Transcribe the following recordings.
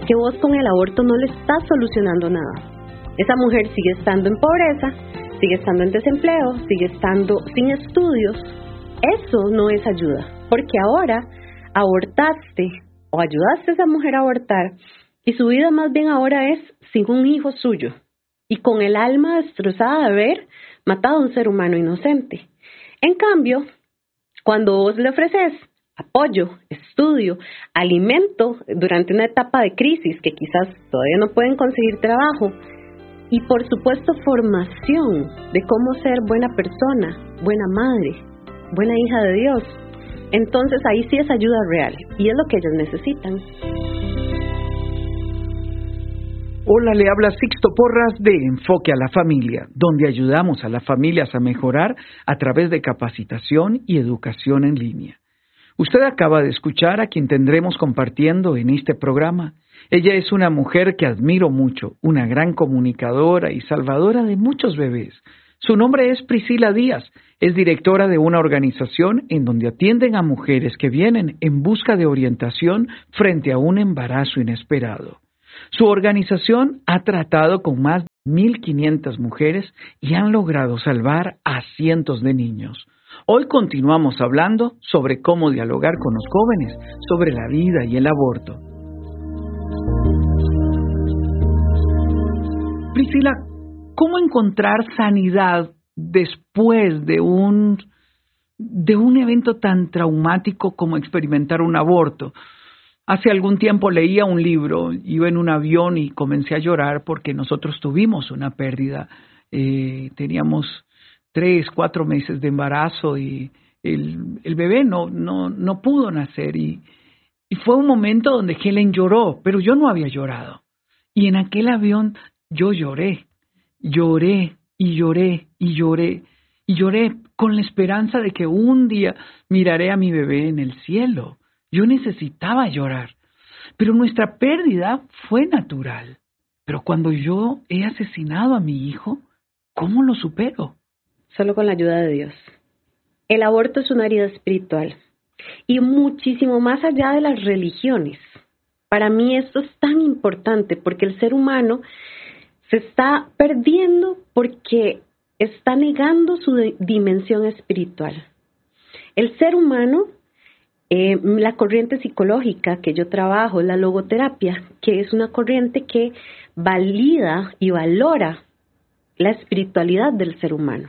que vos con el aborto no le estás solucionando nada. Esa mujer sigue estando en pobreza, sigue estando en desempleo, sigue estando sin estudios. Eso no es ayuda, porque ahora abortaste o ayudaste a esa mujer a abortar y su vida más bien ahora es sin un hijo suyo y con el alma destrozada de haber matado a un ser humano inocente. En cambio, cuando vos le ofreces apoyo, estudio, alimento durante una etapa de crisis que quizás todavía no pueden conseguir trabajo y por supuesto formación de cómo ser buena persona, buena madre, buena hija de Dios, entonces ahí sí es ayuda real y es lo que ellos necesitan. Hola, le habla Sixto Porras de Enfoque a la Familia, donde ayudamos a las familias a mejorar a través de capacitación y educación en línea. Usted acaba de escuchar a quien tendremos compartiendo en este programa. Ella es una mujer que admiro mucho, una gran comunicadora y salvadora de muchos bebés. Su nombre es Priscila Díaz, es directora de una organización en donde atienden a mujeres que vienen en busca de orientación frente a un embarazo inesperado. Su organización ha tratado con más de 1,500 mujeres y han logrado salvar a cientos de niños. Hoy continuamos hablando sobre cómo dialogar con los jóvenes sobre la vida y el aborto. Priscila, ¿cómo encontrar sanidad después de un evento tan traumático como experimentar un aborto? Hace algún tiempo leía un libro, iba en un avión y comencé a llorar porque nosotros tuvimos una pérdida. Teníamos 3, 4 meses de embarazo y el bebé no pudo nacer. Y fue un momento donde Helen lloró, pero yo no había llorado. Y en aquel avión yo lloré y lloré con la esperanza de que un día miraré a mi bebé en el cielo. Yo necesitaba llorar, pero nuestra pérdida fue natural. Pero cuando yo he asesinado a mi hijo, ¿cómo lo supero? Solo con la ayuda de Dios. El aborto es una herida espiritual y muchísimo más allá de las religiones. Para mí esto es tan importante porque el ser humano se está perdiendo porque está negando su dimensión espiritual. El ser humano, la corriente psicológica que yo trabajo es la logoterapia, que es una corriente que valida y valora la espiritualidad del ser humano.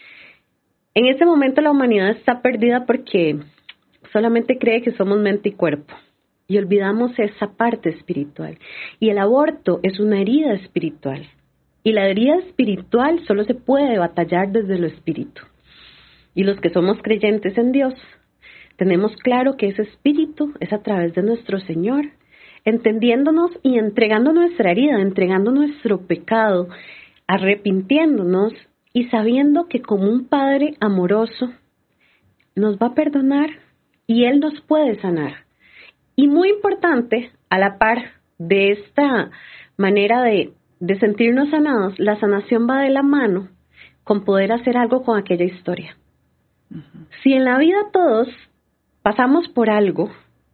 En este momento la humanidad está perdida porque solamente cree que somos mente y cuerpo y olvidamos esa parte espiritual. Y el aborto es una herida espiritual. Y la herida espiritual solo se puede batallar desde lo espíritu. Y los que somos creyentes en Dios, tenemos claro que ese espíritu es a través de nuestro Señor, entendiéndonos y entregando nuestra herida, entregando nuestro pecado, arrepintiéndonos y sabiendo que como un Padre amoroso nos va a perdonar y Él nos puede sanar. Y muy importante, a la par de esta manera de sentirnos sanados, la sanación va de la mano con poder hacer algo con aquella historia. Uh-huh. Si en la vida todos pasamos por algo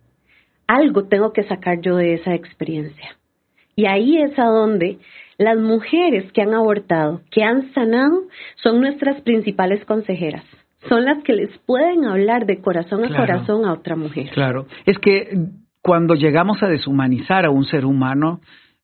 tengo que sacar yo de esa experiencia. Y ahí es a donde las mujeres que han abortado, que han sanado, son nuestras principales consejeras. Son las que les pueden hablar de corazón a corazón a otra mujer. Claro, es que cuando llegamos a deshumanizar a un ser humano,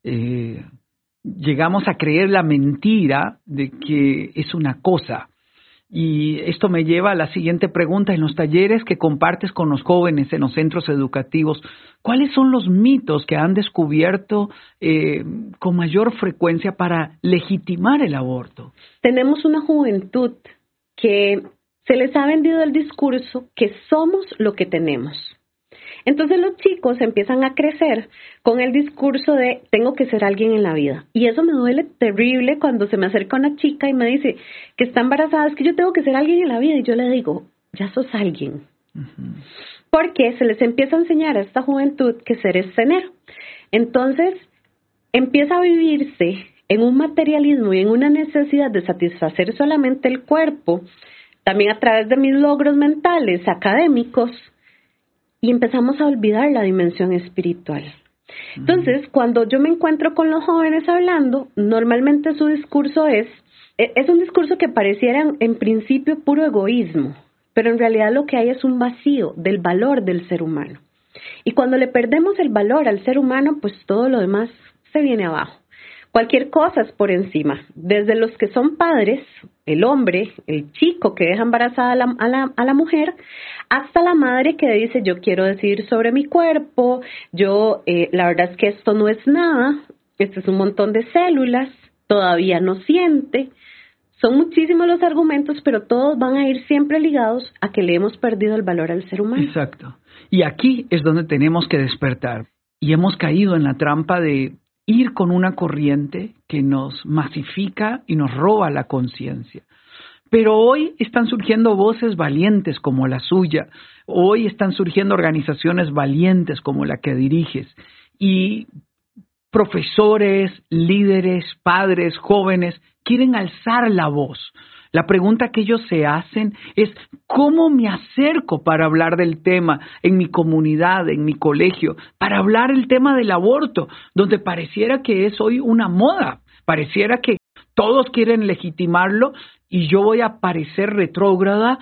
llegamos a creer la mentira de que es una cosa. Y esto me lleva a la siguiente pregunta. En los talleres que compartes con los jóvenes en los centros educativos, ¿cuáles son los mitos que han descubierto con mayor frecuencia para legitimar el aborto? Tenemos una juventud que se les ha vendido el discurso que somos lo que tenemos. Entonces los chicos empiezan a crecer con el discurso de tengo que ser alguien en la vida. Y eso me duele terrible cuando se me acerca una chica y me dice que está embarazada, es que yo tengo que ser alguien en la vida. Y yo le digo, ya sos alguien. Uh-huh. Porque se les empieza a enseñar a esta juventud que ser es tener. Entonces empieza a vivirse en un materialismo y en una necesidad de satisfacer solamente el cuerpo, también a través de mis logros mentales, académicos, y empezamos a olvidar la dimensión espiritual. Entonces, cuando yo me encuentro con los jóvenes hablando, normalmente su discurso es un discurso que pareciera en principio puro egoísmo, pero en realidad lo que hay es un vacío del valor del ser humano. Y cuando le perdemos el valor al ser humano, pues todo lo demás se viene abajo. Cualquier cosa es por encima, desde los que son padres, el hombre, el chico que deja embarazada a la mujer, hasta la madre que dice yo quiero decidir sobre mi cuerpo, la verdad es que esto no es nada, esto es un montón de células, todavía no siente. Son muchísimos los argumentos, pero todos van a ir siempre ligados a que le hemos perdido el valor al ser humano. Exacto. Y aquí es donde tenemos que despertar. Y hemos caído en la trampa de ir con una corriente que nos masifica y nos roba la conciencia. Pero hoy están surgiendo voces valientes como la suya. Hoy están surgiendo organizaciones valientes como la que diriges. Y profesores, líderes, padres, jóvenes quieren alzar la voz. La pregunta que ellos se hacen es ¿cómo me acerco para hablar del tema en mi comunidad, en mi colegio, para hablar el tema del aborto, donde pareciera que es hoy una moda, pareciera que todos quieren legitimarlo y yo voy a parecer retrógrada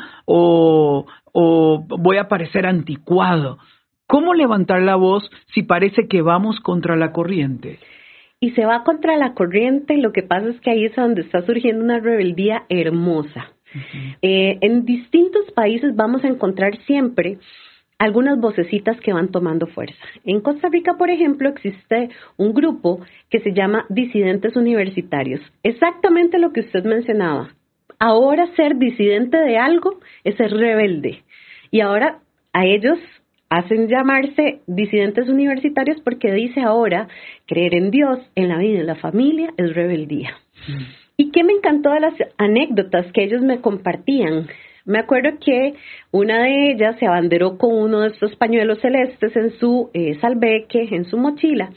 o voy a parecer anticuado? ¿Cómo levantar la voz si parece que vamos contra la corriente? Y se va contra la corriente, lo que pasa es que ahí es donde está surgiendo una rebeldía hermosa. Uh-huh. En distintos países vamos a encontrar siempre algunas vocecitas que van tomando fuerza. En Costa Rica, por ejemplo, existe un grupo que se llama Disidentes Universitarios. Exactamente lo que usted mencionaba. Ahora ser disidente de algo es ser rebelde. Y ahora a ellos hacen llamarse disidentes universitarios porque dice ahora creer en Dios, en la vida y en la familia es rebeldía. ¿Y qué me encantó de las anécdotas que ellos me compartían? Me acuerdo que una de ellas se abanderó con uno de estos pañuelos celestes en su salveque, en su mochila,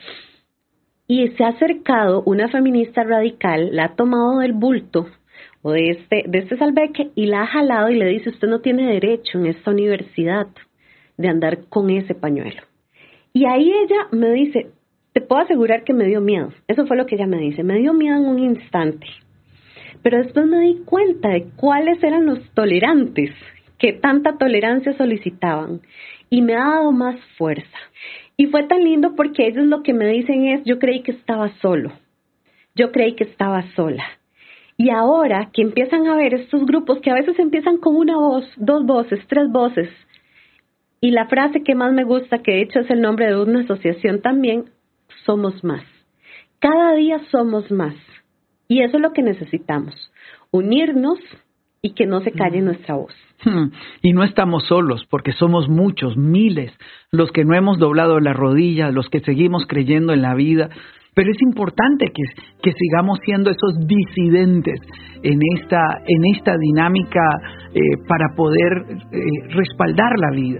y se ha acercado una feminista radical, la ha tomado del bulto o de este salveque y la ha jalado y le dice usted no tiene derecho en esta universidad de andar con ese pañuelo. Y ahí ella me dice, te puedo asegurar que me dio miedo. Eso fue lo que ella me dice, me dio miedo en un instante. Pero después me di cuenta de cuáles eran los tolerantes que tanta tolerancia solicitaban. Y me ha dado más fuerza. Y fue tan lindo porque ellos lo que me dicen es, yo creí que estaba solo. Yo creí que estaba sola. Y ahora que empiezan a ver estos grupos que a veces empiezan con una voz, 2 voces, 3 voces, y la frase que más me gusta, que de hecho es el nombre de una asociación también, somos más. Cada día somos más. Y eso es lo que necesitamos, unirnos y que no se calle nuestra voz. Y no estamos solos, porque somos muchos, miles, los que no hemos doblado la rodilla, los que seguimos creyendo en la vida. Pero es importante que sigamos siendo esos disidentes en esta dinámica para poder respaldar la vida.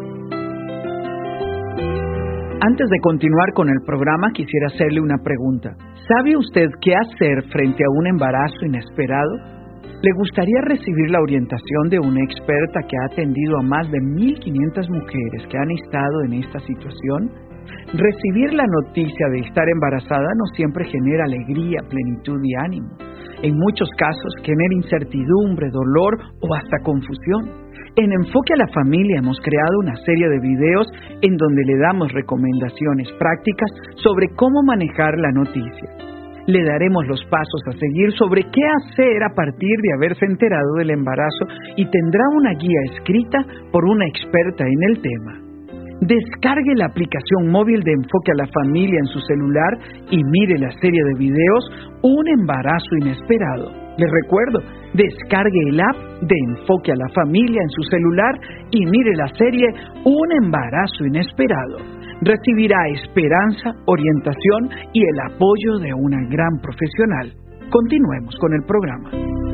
Antes de continuar con el programa, quisiera hacerle una pregunta. ¿Sabe usted qué hacer frente a un embarazo inesperado? ¿Le gustaría recibir la orientación de una experta que ha atendido a más de 1,500 mujeres que han estado en esta situación? Recibir la noticia de estar embarazada no siempre genera alegría, plenitud y ánimo. En muchos casos genera incertidumbre, dolor o hasta confusión. En Enfoque a la Familia hemos creado una serie de videos en donde le damos recomendaciones prácticas sobre cómo manejar la noticia. Le daremos los pasos a seguir sobre qué hacer a partir de haberse enterado del embarazo y tendrá una guía escrita por una experta en el tema. Descargue la aplicación móvil de Enfoque a la Familia en su celular y mire la serie de videos Un embarazo inesperado. Les recuerdo, descargue el app de Enfoque a la Familia en su celular y mire la serie Un embarazo inesperado. Recibirá esperanza, orientación y el apoyo de una gran profesional. Continuemos con el programa.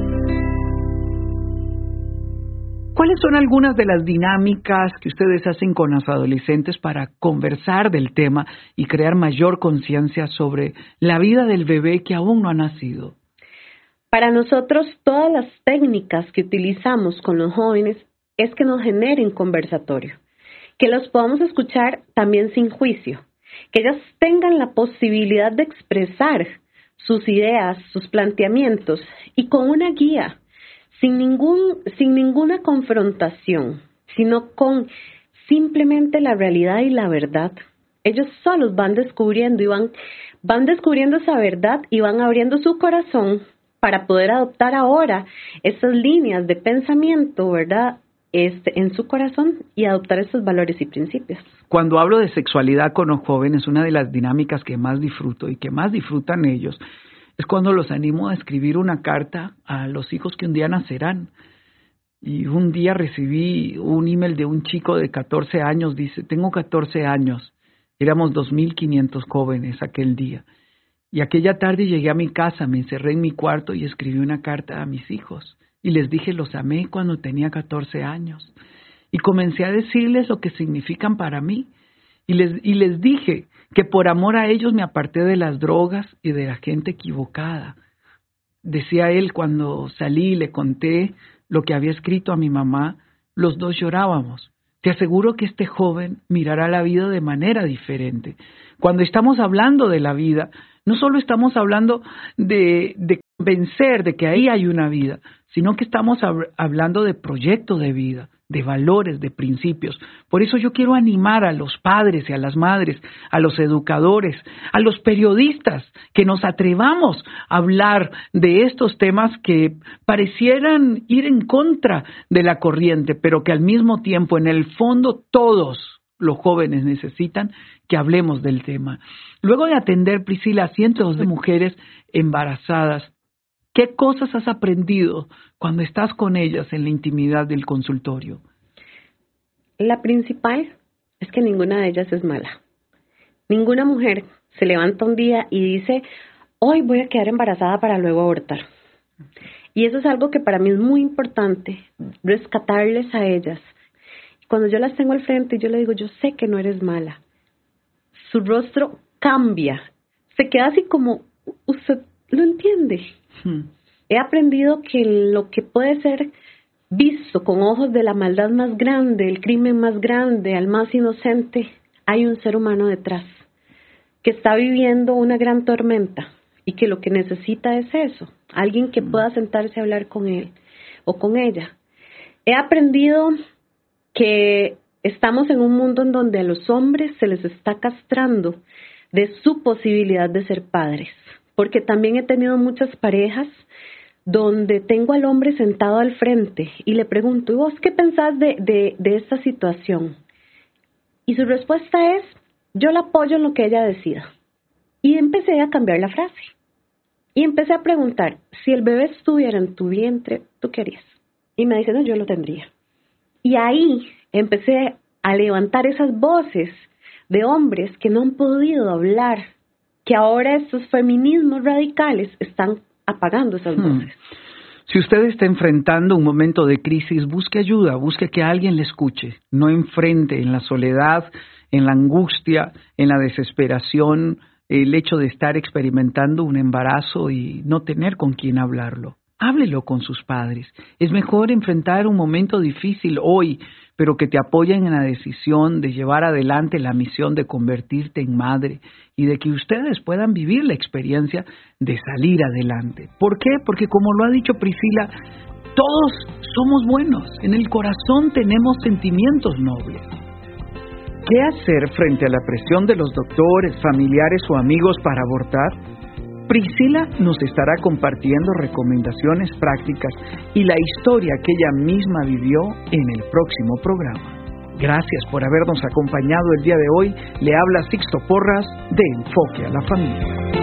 ¿Cuáles son algunas de las dinámicas que ustedes hacen con los adolescentes para conversar del tema y crear mayor conciencia sobre la vida del bebé que aún no ha nacido? Para nosotros, todas las técnicas que utilizamos con los jóvenes es que nos generen conversatorio, que los podamos escuchar también sin juicio, que ellas tengan la posibilidad de expresar sus ideas, sus planteamientos y con una guía, sin ninguna confrontación, sino con simplemente la realidad y la verdad. Ellos solos van descubriendo y van descubriendo esa verdad y van abriendo su corazón para poder adoptar ahora esas líneas de pensamiento, ¿verdad?, en su corazón y adoptar esos valores y principios. Cuando hablo de sexualidad con los jóvenes, una de las dinámicas que más disfruto y que más disfrutan ellos es cuando los animo a escribir una carta a los hijos que un día nacerán. Y un día recibí un email de un chico de 14 años, dice, tengo 14 años, éramos 2.500 jóvenes aquel día. Y aquella tarde llegué a mi casa, me encerré en mi cuarto y escribí una carta a mis hijos. Y les dije, los amé cuando tenía 14 años. Y comencé a decirles lo que significan para mí. Y les dije que por amor a ellos me aparté de las drogas y de la gente equivocada. Decía él cuando salí y le conté lo que había escrito a mi mamá, los dos llorábamos. Te aseguro que este joven mirará la vida de manera diferente. Cuando estamos hablando de la vida, no solo estamos hablando de convencer de que ahí hay una vida, sino que estamos hablando de proyecto de vida, de valores, de principios. Por eso yo quiero animar a los padres y a las madres, a los educadores, a los periodistas, que nos atrevamos a hablar de estos temas que parecieran ir en contra de la corriente, pero que al mismo tiempo, en el fondo, todos los jóvenes necesitan que hablemos del tema. Luego de atender, Priscila, a cientos de mujeres embarazadas, ¿qué cosas has aprendido cuando estás con ellas en la intimidad del consultorio? La principal es que ninguna de ellas es mala. Ninguna mujer se levanta un día y dice, hoy voy a quedar embarazada para luego abortar. Y eso es algo que para mí es muy importante, rescatarles a ellas. Cuando yo las tengo al frente y yo le digo, yo sé que no eres mala, su rostro cambia, se queda así como, usted lo entiende. He aprendido que lo que puede ser visto con ojos de la maldad más grande, el crimen más grande, al más inocente, hay un ser humano detrás que está viviendo una gran tormenta y que lo que necesita es eso, alguien que pueda sentarse a hablar con él o con ella. He aprendido que estamos en un mundo en donde a los hombres se les está castrando de su posibilidad de ser padres, porque también he tenido muchas parejas donde tengo al hombre sentado al frente y le pregunto, ¿y vos qué pensás de esta situación? Y su respuesta es, yo la apoyo en lo que ella decida. Y empecé a cambiar la frase. Y empecé a preguntar, si el bebé estuviera en tu vientre, ¿tú qué harías? Y me dice, no, yo lo tendría. Y ahí empecé a levantar esas voces de hombres que no han podido hablar, que ahora estos feminismos radicales están apagando esas voces. Si usted está enfrentando un momento de crisis, busque ayuda, busque que alguien le escuche, no enfrente en la soledad, en la angustia, en la desesperación, el hecho de estar experimentando un embarazo y no tener con quién hablarlo. Háblelo con sus padres. Es mejor enfrentar un momento difícil hoy, pero que te apoyen en la decisión de llevar adelante la misión de convertirte en madre y de que ustedes puedan vivir la experiencia de salir adelante. ¿Por qué? Porque como lo ha dicho Priscila, todos somos buenos. En el corazón tenemos sentimientos nobles. ¿Qué hacer frente a la presión de los doctores, familiares o amigos para abortar? Priscila nos estará compartiendo recomendaciones prácticas y la historia que ella misma vivió en el próximo programa. Gracias por habernos acompañado el día de hoy. Le habla Sixto Porras de Enfoque a la Familia.